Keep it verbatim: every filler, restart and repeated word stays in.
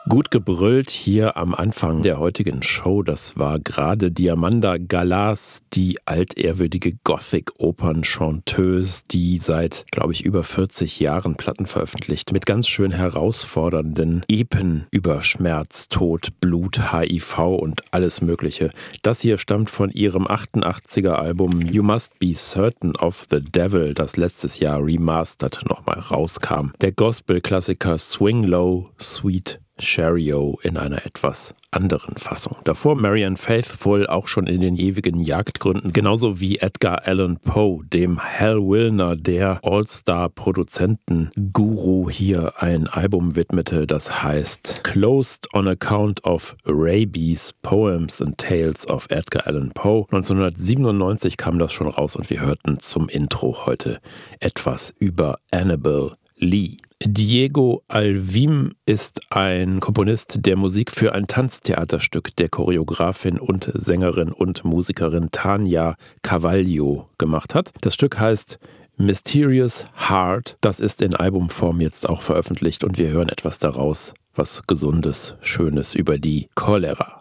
Gut gebrüllt hier am Anfang der heutigen Show, das war gerade Diamanda Gallas, die altehrwürdige Gothic-Opern-Chanteuse, die seit, glaube ich, über vierzig Jahren Platten veröffentlicht, mit ganz schön herausfordernden Epen über Schmerz, Tod, Blut, H I V und alles Mögliche. Das hier stammt von ihrem achtundachtziger Album You Must Be Certain of the Devil, das letztes Jahr remastered nochmal rauskam. Der Gospel-Klassiker Swing Low, Sweet Cherio in einer etwas anderen Fassung. Davor Marianne Faithfull, auch schon in den ewigen Jagdgründen, genauso wie Edgar Allan Poe, dem Hal Willner, der All-Star-Produzenten-Guru, hier ein Album widmete, das heißt Closed on Account of Rabies, Poems and Tales of Edgar Allan Poe. neunzehnhundertsiebenundneunzig kam das schon raus und wir hörten zum Intro heute etwas über Annabel Lee. Diego Alvim ist ein Komponist, der Musik für ein Tanztheaterstück der Choreografin und Sängerin und Musikerin Tania Carvalho gemacht hat. Das Stück heißt Mysterious Heart. Das ist in Albumform jetzt auch veröffentlicht und wir hören etwas daraus, was Gesundes, Schönes über die Cholera.